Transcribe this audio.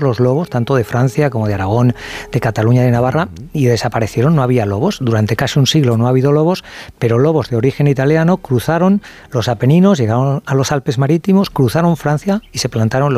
los lobos, tanto de Francia como de Aragón, de Cataluña y de Navarra, y desaparecieron, no había lobos. Durante casi un siglo no ha habido lobos, pero lobos de origen italiano cruzaron los Apeninos, llegaron a los Alpes marítimos, cruzaron Francia y se plantaron